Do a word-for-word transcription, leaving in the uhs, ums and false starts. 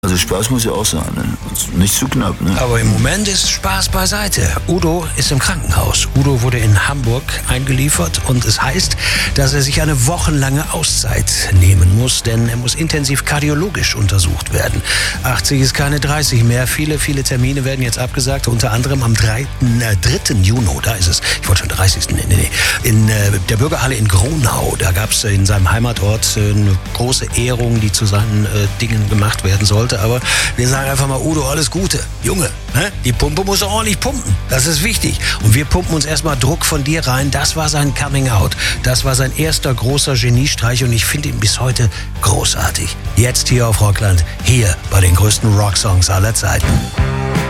Also Spaß muss ja auch sein, ne? Nicht zu knapp, ne? Aber im Moment ist Spaß beiseite. Udo ist im Krankenhaus. Udo wurde in Hamburg eingeliefert und es heißt, dass er sich eine wochenlange Auszeit nehmen muss, denn er muss intensiv kardiologisch untersucht werden. achtzig ist keine dreißig mehr. Viele, viele Termine werden jetzt abgesagt, unter anderem am dritten, äh, dritten Juni, da ist es, ich wollte schon dreißigsten Nee, nee, nee. In äh, der Bürgerhalle in Gronau, da gab es in seinem Heimatort äh, eine große Ehrung, die zu seinen äh, Dingen gemacht werden sollte. Aber wir sagen einfach mal, Udo, alles Gute. Junge, ne? Die Pumpe muss ordentlich pumpen. Das ist wichtig. Und wir pumpen uns erstmal Druck von dir rein. Das war sein Coming Out. Das war sein erster großer Geniestreich und ich finde ihn bis heute großartig. Jetzt hier auf Rockland, hier bei den größten Rocksongs aller Zeiten.